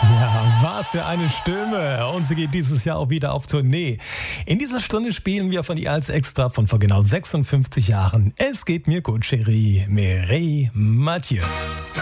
Ja, was für eine Stimme. Und sie geht dieses Jahr auch wieder auf Tournee. In dieser Stunde spielen wir von ihr als Extra von vor genau 56 Jahren. Es geht mir gut, Chérie, Mireille Mathieu.